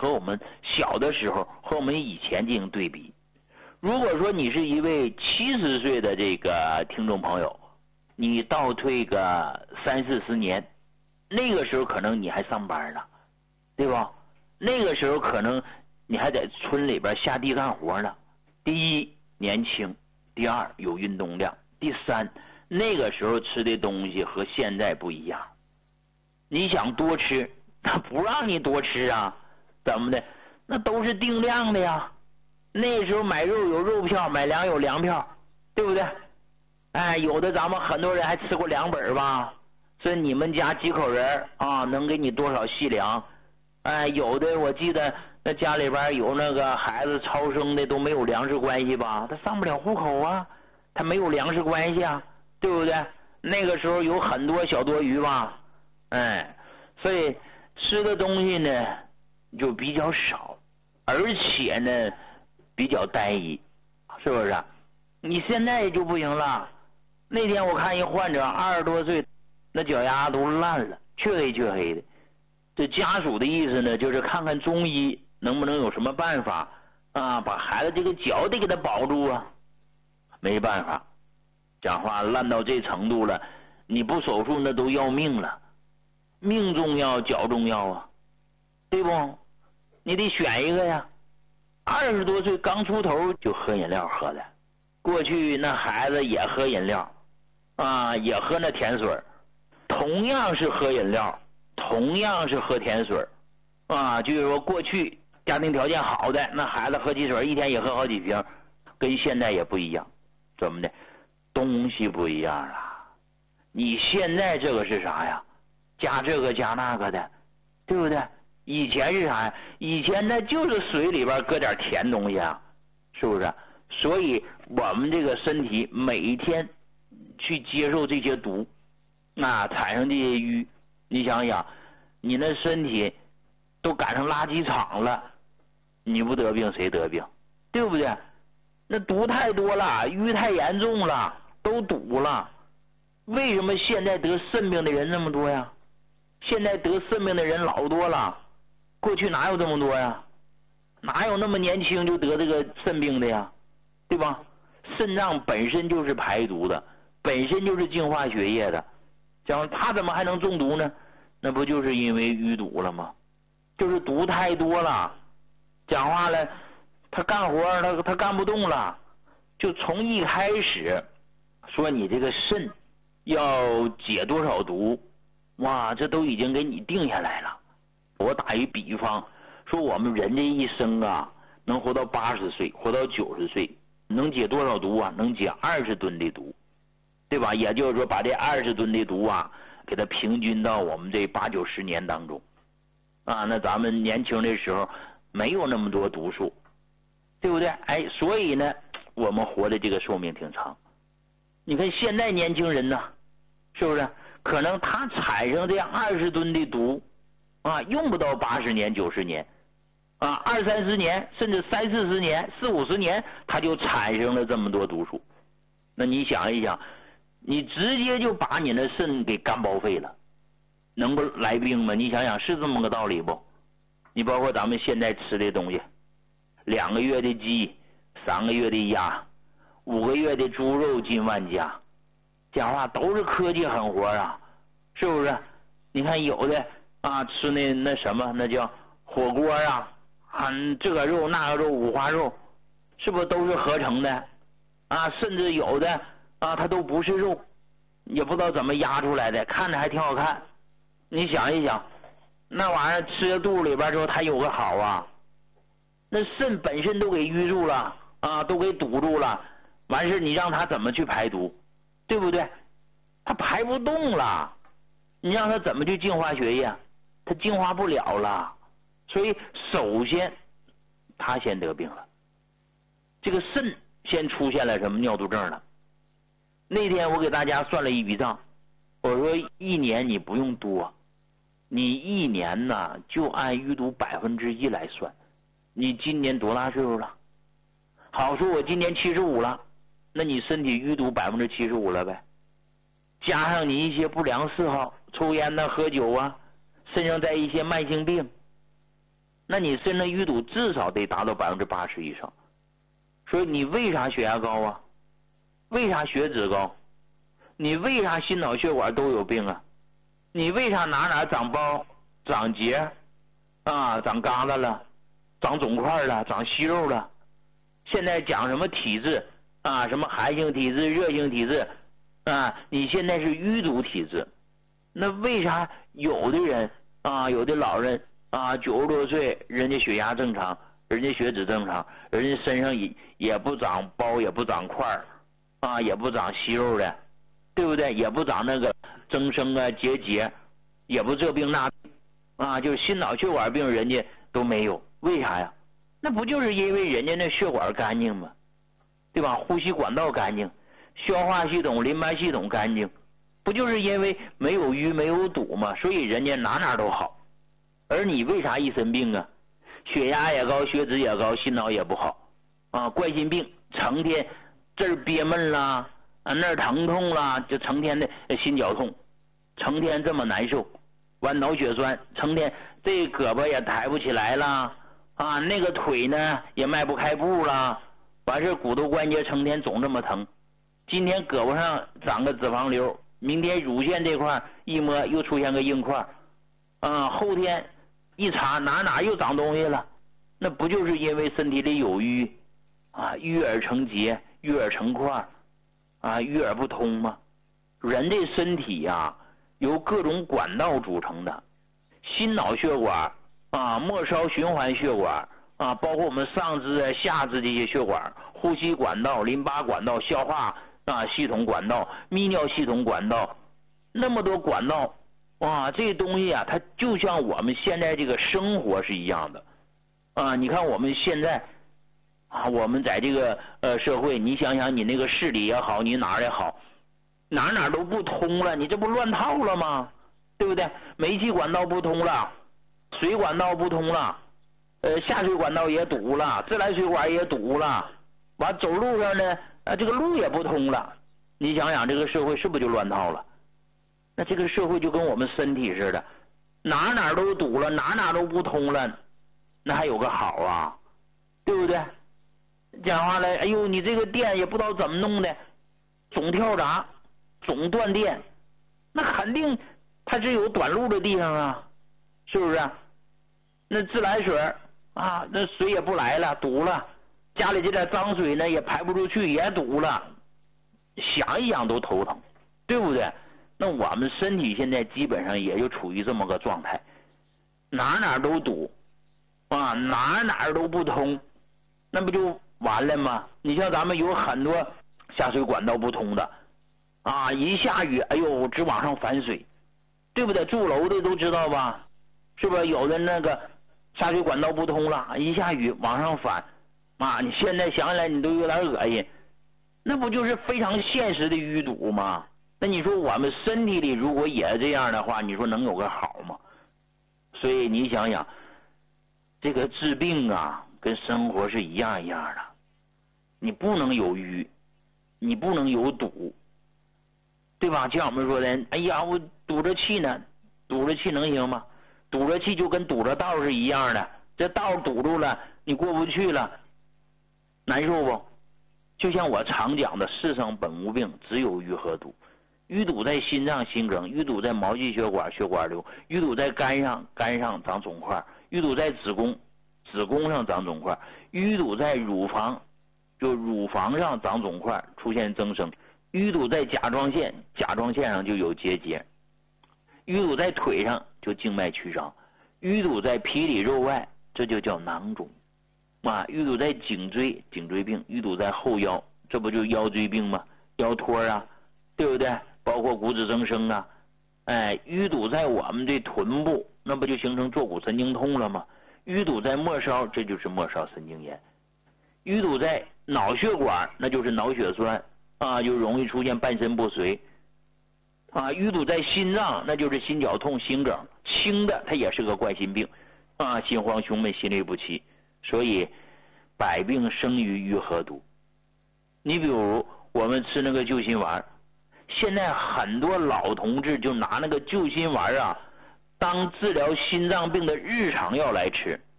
和我们小的时候和我们以前进行对比。如果说你是一位70岁的这个听众朋友，你倒退个30-40年，那个时候可能你还上班呢，对吧？那个时候可能你还在村里边下地干活呢。第一，年轻；第二，有运动量；第三，那个时候吃的东西和现在不一样。你想多吃，他不让你多吃啊，怎么的？那都是定量的呀。那时候买肉有肉票，买粮有粮票，对不对？哎，有的咱们很多人还吃过粮本吧？所以你们家几口人啊，能给你多少细粮？哎，有的我记得那家里边有那个孩子超生的都没有粮食关系吧？他上不了户口啊，他没有粮食关系啊，对不对？那个时候有很多小多余吧？哎，所以吃的东西呢就比较少，而且呢比较单一，是不是？你现在就不行了。那天我看一患者20多岁，那脚丫都烂了，黢黑黢黑的。这家属的意思呢，就是看看中医能不能有什么办法啊，把孩子这个脚得给他保住啊。没办法，讲话烂到这程度了，你不手术那都要命了。命重要，脚重要啊，对不？你得选一个呀。20多岁刚出头就喝饮料喝的，过去那孩子也喝饮料啊，也喝那甜水，同样是喝饮料，同样是喝甜水啊，就是说过去家庭条件好的那孩子喝汽水一天也喝好几瓶，跟现在也不一样。怎么的？东西不一样了。你现在这个是啥呀？加这个加那个的，对不对？以前是啥呀？以前那就是水里边搁点甜东西啊，是不是？所以我们这个身体每天去接受这些毒，那产生这些瘀，你想想，你那身体都赶上垃圾场了，你不得病谁得病？对不对？那毒太多了，瘀太严重了，都堵了。为什么现在得肾病的人那么多呀？现在得肾病的人老多了，过去哪有这么多呀？哪有那么年轻就得这个肾病的呀？对吧？肾脏本身就是排毒的，本身就是净化血液的，讲他怎么还能中毒呢？那不就是因为淤堵了吗？就是毒太多了，讲话了，他干活他干不动了，就从一开始说你这个肾要解多少毒，哇，这都已经给你定下来了。我打一比方说，我们人这一生啊，能活到80岁，活到90岁，能解多少毒啊？能解20吨的毒，对吧？也就是说，把这20吨的毒啊，给它平均到我们这80-90年当中啊。那咱们年轻的时候没有那么多毒素，对不对？哎，所以呢，我们活的这个寿命挺长。你看现在年轻人呢，是不是？可能他产生这20吨的毒啊，用不到80年、90年啊，20-30年，甚至30-40年、40-50年，他就产生了这么多毒素。那你想一想，你直接就把你的肾给干报废了，能不来病吗？你想想是这么个道理不？你包括咱们现在吃的东西，2个月的鸡，3个月的鸭，5个月的猪肉进万家，讲话都是科技狠活啊，是不是？你看有的啊，吃那什么，那叫火锅啊，这个肉那个肉，五花肉，是不是都是合成的啊？甚至有的啊，它都不是肉，也不知道怎么压出来的，看着还挺好看。你想一想，那玩意儿吃到肚里边之后，它有个好啊，那肾本身都给淤住了啊，都给堵住了，完事你让它怎么去排毒？对不对？它排不动了，你让它怎么去净化血液？它净化不了了，所以首先他先得病了，这个肾先出现了什么尿毒症了。那天我给大家算了一笔账，我说1年你不用多，你1年呢就按淤毒1%来算。你今年多大岁数了？好，说我今年75了，那你身体淤毒75%了呗，加上你一些不良嗜好，抽烟呐、喝酒啊，身上带一些慢性病， 那你身上淤堵至少得达到80%以上。所以你为啥血压高啊？为啥血脂高？你为啥心脑血管都有病啊？你为啥哪长包、长结啊、长疙瘩了、长肿块了、长息肉了？现在讲什么体质啊？什么寒性体质、热性体质啊？你现在是淤堵体质。那为啥有的人啊，有的老人啊，90多岁，人家血压正常，人家血脂正常，人家身上也不长包，也不长块啊，也不长息肉的，对不对？也不长那个增生啊、结节，也不这病那病啊，就是心脑血管病人家都没有，为啥呀？那不就是因为人家那血管干净吗？对吧？呼吸管道干净，消化系统、淋巴系统干净。不就是因为没有淤没有堵吗？所以人家哪都好，而你为啥一身病啊？血压也高，血脂也高，心脑也不好啊，冠心病，成天这儿憋闷啦，那儿疼痛啦，就成天的心绞痛，成天这么难受，完脑血栓，成天这胳膊也抬不起来了啊，那个腿呢也迈不开步了，完事骨头关节成天总这么疼，今天胳膊上长个脂肪瘤。明天乳腺这块一摸又出现个硬块啊，后天一查哪又长东西了，那不就是因为身体里有淤啊，淤而成结，淤而成块啊，淤而不通吗？人的身体呀，由各种管道组成的，心脑血管啊，末梢循环血管啊，包括我们上肢啊、下肢这些血管，呼吸管道、淋巴管道、消化啊系统管道、泌尿系统管道，那么多管道，哇，这东西啊，它就像我们现在这个生活是一样的啊。你看我们现在啊，我们在这个社会，你想想你那个市里也好，你哪儿也好，哪都不通了，你这不乱套了吗？对不对？煤气管道不通了，水管道不通了，下水管道也堵了，自来水管也堵了，完走路上呢。这个路也不通了，你想想这个社会是不是就乱套了？那这个社会就跟我们身体似的，哪都堵了，哪都不通了，那还有个好啊，对不对？讲话来，哎呦，你这个电也不知道怎么弄的，总跳闸，总断电，那肯定它是有短路的地方啊，是不是？那自来水啊，那水也不来了，堵了。家里这点脏水呢也排不出去，也堵了，想一想都头疼，对不对？那我们身体现在基本上也就处于这么个状态，哪都堵啊，哪都不通，那不就完了吗？你像咱们有很多下水管道不通的啊，一下雨，哎呦，直往上反水，对不对？住楼的都知道吧？是不是？有的那个下水管道不通了，一下雨往上反。啊，你现在想起来你都有点恶心，那不就是非常现实的淤堵吗？那你说我们身体里如果也这样的话，你说能有个好吗？所以你想想，这个治病啊，跟生活是一样的，你不能有淤，你不能有堵，对吧？就像我们说的，哎呀，我堵着气呢，堵着气能行吗？堵着气就跟堵着道是一样的，这道堵住了，你过不去了。难受不？就像我常讲的，世上本无病，只有淤和堵。淤堵在心脏心梗，淤堵在毛细血管血管瘤，淤堵在肝上长肿块，淤堵在子宫上长肿块，淤堵在乳房上长肿块出现增生，淤堵在甲状腺上就有结节，淤堵在腿上就静脉曲张，淤堵在皮里肉外这就叫囊肿。啊，淤堵在颈椎病，淤堵在后腰，这不就腰椎病吗？腰托啊，对不对？包括骨质增生啊，哎，淤堵在我们这臀部，那不就形成坐骨神经痛了吗？淤堵在末梢，这就是末梢神经炎。淤堵在脑血管，那就是脑血栓啊，就容易出现半身不遂啊。淤堵在心脏，那就是心绞痛、心梗，轻的它也是个冠心病啊，心慌、胸闷、心律不齐。所以百病生于淤和堵。你比如我们吃那个救心丸，现在很多老同志就拿那个救心丸啊当治疗心脏病的日常药来吃，